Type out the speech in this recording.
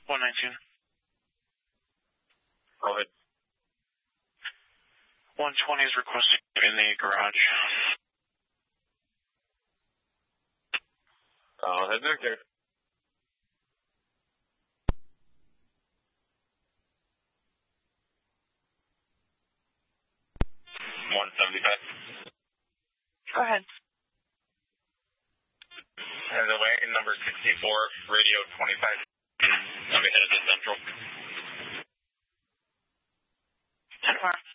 119. Go ahead. 120 is requesting in the garage. I'll head back there. 175. Go ahead. And the wagon number 64, radio 25. I'll be headed to Central. 10-4.